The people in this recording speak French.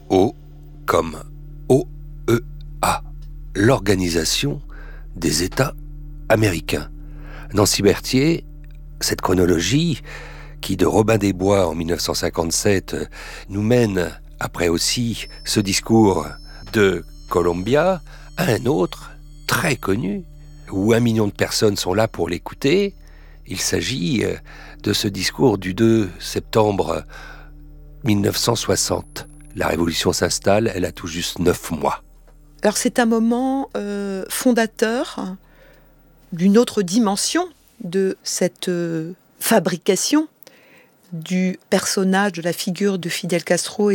O comme OEA, l'Organisation des États américains. Nancy Berthier, cette chronologie qui, de Robin des Bois en 1957, nous mène, après aussi ce discours de Columbia, à un autre, très connu, où 1 million de personnes sont là pour l'écouter. Il s'agit de ce discours du 2 septembre 1960. La révolution s'installe, elle a tout juste 9 mois. Alors c'est un moment fondateur d'une autre dimension de cette fabrication du personnage, de la figure de Fidel Castro